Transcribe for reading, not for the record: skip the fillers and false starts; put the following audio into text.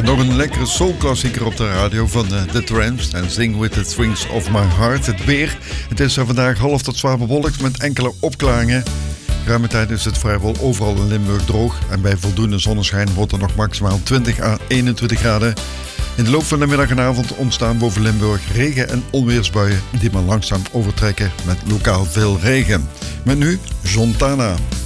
En nog een lekkere soulklassieker op de radio van The Tramps en Sing With The Strings Of My Heart. Het weer, het is er vandaag half tot zwaar bewolkt met enkele opklaringen. Ruime tijd is het vrijwel overal in Limburg droog en bij voldoende zonneschijn wordt er nog maximaal 20 à 21 graden. In de loop van de middag en avond ontstaan boven Limburg regen- en onweersbuien die maar langzaam overtrekken met lokaal veel regen. Met nu Jontana.